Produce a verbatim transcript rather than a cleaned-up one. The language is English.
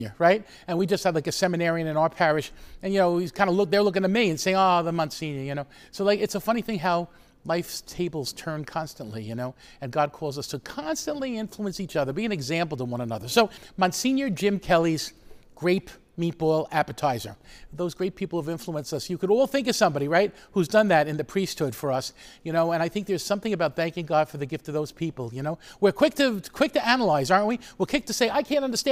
right? And we just had like a seminarian in our parish, and you know, he's kind of look, they're looking at me and saying, "Oh, the Monsignor," you know. So like, it's a funny thing how life's tables turn constantly, you know, and God calls us to constantly influence each other, be an example to one another. So Monsignor Jim Kelly's grape meatball appetizer. Those great people have influenced us. You could all think of somebody, right, who's done that in the priesthood for us, you know, and I think there's something about thanking God for the gift of those people, you know. We're quick to quick to analyze, aren't we? We're quick to say, I can't understand